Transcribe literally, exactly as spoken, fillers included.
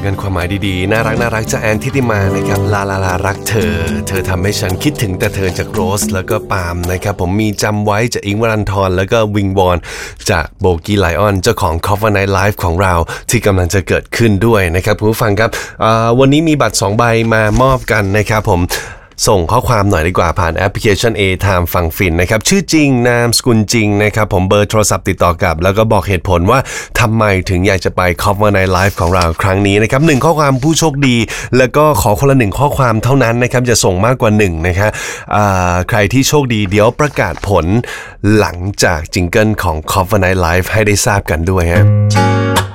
กันความหมายดีๆน่ารักน่ารักจากแอนทิติมานะครับลาลาลารักเธอเธอทำให้ฉันคิดถึงแต่เธอจากโรสแล้วก็ปาล์มนะครับผมมีจำไว้จากอิงค์วรันธรแล้วก็วิงวอนจากโบกี้ไลออนเจ้าของ Cover Night Live ของเราที่กำลังจะเกิดขึ้นด้วยนะครับคุณผู้ฟังครับวันนี้มีบัตรสองใบมามอบกันนะครับผมส่งข้อความหน่อยดีกว่าผ่านแอปพลิเคชัน A-Time ฟังฟินนะครับชื่อจริงนามสกุลจริงนะครับผมเบอร์โทรศัพท์ติดต่อกลับแล้วก็บอกเหตุผลว่าทำไมถึงอยากจะไป Cover Night Live ของเราครั้งนี้นะครับหนึ่งข้อความผู้โชคดีแล้วก็ขอคนละหนึ่งข้อความเท่านั้นนะครับจะส่งมากกว่าหนึ่งนะครับใครที่โชคดีเดี๋ยวประกาศผลหลังจากจิงเกิลของ Cover Night Live ให้ได้ทราบกันด้วยฮะ